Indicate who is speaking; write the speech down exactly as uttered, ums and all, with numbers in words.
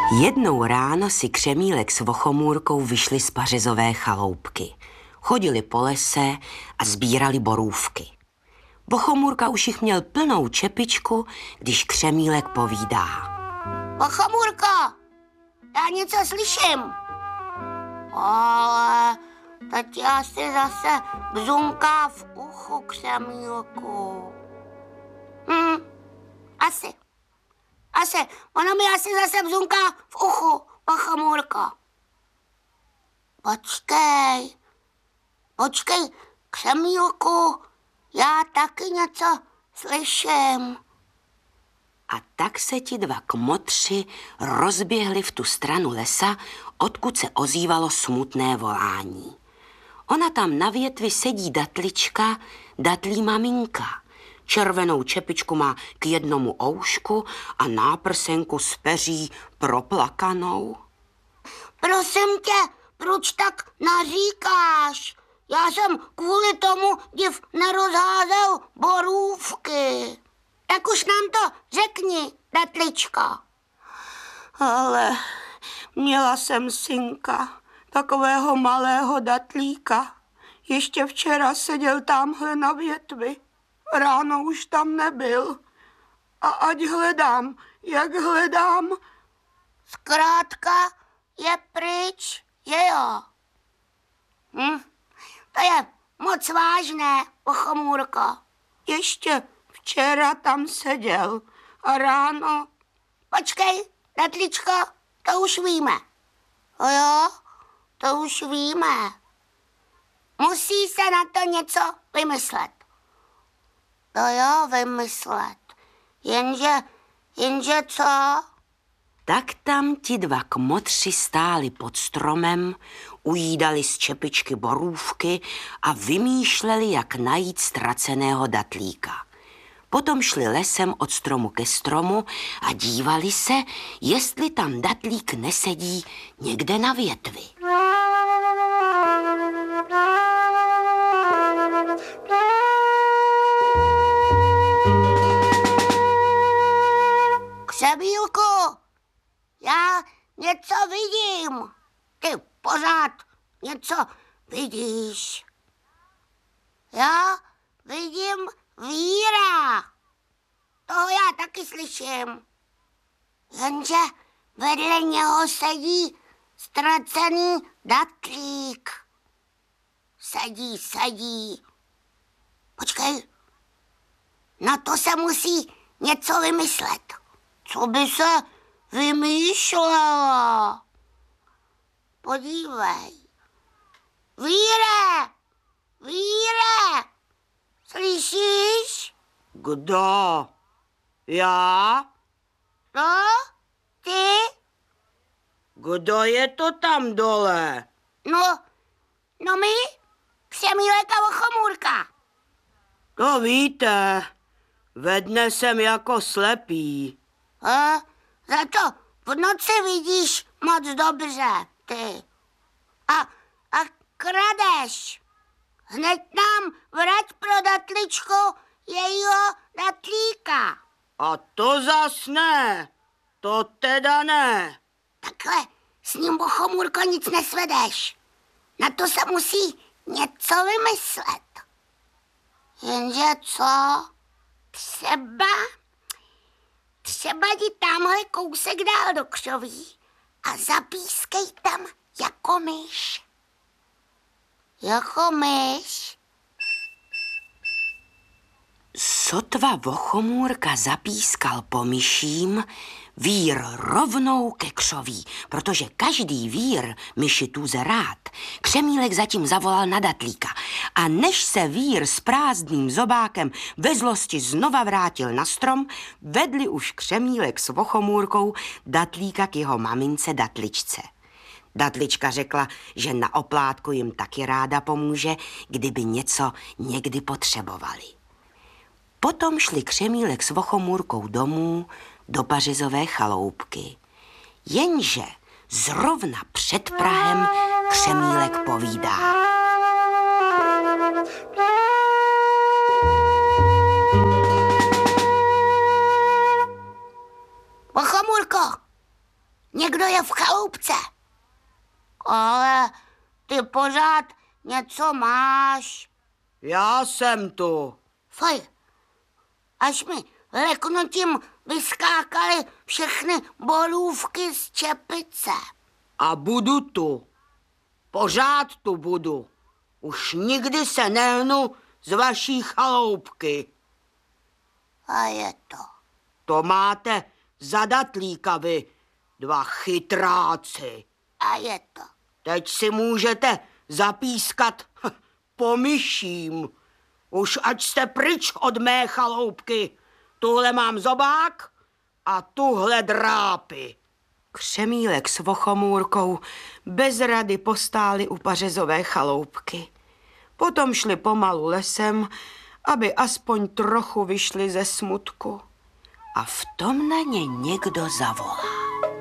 Speaker 1: Jednou ráno si Křemílek s Vochomůrkou vyšli z pařezové chaloupky. Chodili po lese a sbírali borůvky. Vochomůrka už jich měl plnou čepičku, když Křemílek povídá.
Speaker 2: Vochomůrko, já něco slyším. Ale teď asi zase bzunká v uchu, Křemílku. Hm, asi. Asi, ono mi asi zase bzunká v uchu, Vochomůrko. Počkej, počkej, Křemílku, já taky něco slyším.
Speaker 1: A tak se ti dva kmotři rozběhli v tu stranu lesa, odkud se ozývalo smutné volání. Ona tam na větvi sedí datlička, datlí maminka. Červenou čepičku má k jednomu oušku a náprsenku z peří proplakanou.
Speaker 2: Prosím tě, proč tak naříkáš? Já jsem kvůli tomu div nerozházel borůvky. Tak už nám to řekni, datlička.
Speaker 3: Ale měla jsem synka, takového malého datlíka. Ještě včera seděl tamhle na větvi. Ráno už tam nebyl. A ať hledám, jak hledám.
Speaker 2: Zkrátka je pryč, že jo? Hm, to je moc vážné, Vochomůrko.
Speaker 3: Ještě včera tam seděl a ráno...
Speaker 2: Počkej, datličko, to už víme. O jo, to už víme. Musí se na to něco vymyslet. To jo, vymyslet. Jenže, jenže co?
Speaker 1: Tak tam ti dva kmotři stáli pod stromem, ujídali z čepičky borůvky a vymýšleli, jak najít ztraceného datlíka. Potom šli lesem od stromu ke stromu a dívali se, jestli tam datlík nesedí někde na větvi.
Speaker 2: Křemílku, já něco vidím. Ty pořád něco vidíš. Já vidím víra. Toho já taky slyším. Jenže vedle něho sedí ztracený datlík. Sedí, sedí. Počkej, na to se musí něco vymyslet. Co by se vymýšlelo? Podívej. Víre! Víre! Slyšíš?
Speaker 3: Kdo? Já?
Speaker 2: No? Ty?
Speaker 3: Kdo je to tam dole?
Speaker 2: No, no my? Křemílek a Vochomůrka.
Speaker 3: To víte, ve dne jsem jako slepý.
Speaker 2: A za to v noci vidíš moc dobře, ty. A, a kradeš. Hned nám vrať pro datličku jejího datlíka.
Speaker 3: A to zas ne, to teda ne.
Speaker 2: Takhle s ním, Vochomůrko, nic nesvedeš. Na to se musí něco vymyslet. Jenže co? Třeba, třeba jdi tamhle kousek dál do křoví a zapískej tam jako myš. Jako myš?
Speaker 1: Sotva Vochomůrka zapískal po myším, vír rovnou ke křoví, protože každý vír myši tuze rád. Křemílek zatím zavolal na datlíka a než se vír s prázdným zobákem ve zlosti znova vrátil na strom, vedli už Křemílek s Vochomůrkou datlíka k jeho mamince datličce. Datlička řekla, že na oplátku jim taky ráda pomůže, kdyby něco někdy potřebovali. Potom šli Křemílek s Vochomůrkou domů do pařezové chaloupky. Jenže zrovna před prahem Křemílek povídá.
Speaker 2: Vochomůrko, někdo je v chaloupce. Ale ty pořád něco máš.
Speaker 3: Já jsem tu.
Speaker 2: Foj, až mi leknutím vyskákaly všechny bolůvky z čepice.
Speaker 3: A budu tu. Pořád tu budu. Už nikdy se nehnu z vaší chaloupky.
Speaker 2: A je to.
Speaker 3: To máte zadatlíka vy, dva chytráci.
Speaker 2: A je to.
Speaker 3: Teď si můžete zapískat hm, po myším. Už ať jste pryč od mé chaloupky. Tuhle mám zobák a tuhle drápy.
Speaker 1: Křemílek s Vochomůrkou bez rady postáli u pařezové chaloupky. Potom šli pomalu lesem, aby aspoň trochu vyšli ze smutku. A v tom na ně někdo zavolal.